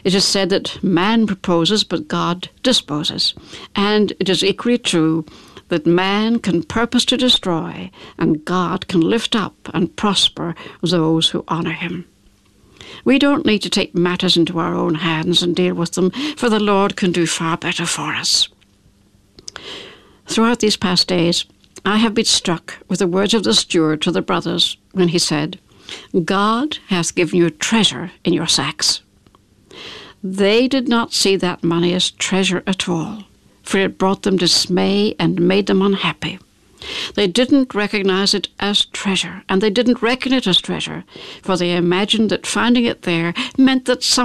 It is said that man proposes, but God disposes. And it is equally true that man can purpose to destroy, and God can lift up and prosper those who honor him. We don't need to take matters into our own hands and deal with them, for the Lord can do far better for us. Throughout these past days, I have been struck with the words of the steward to the brothers when he said, "God hath given you treasure in your sacks." They did not see that money as treasure at all, for it brought them dismay and made them unhappy. They didn't recognize it as treasure, and they didn't reckon it as treasure, for they imagined that finding it there meant that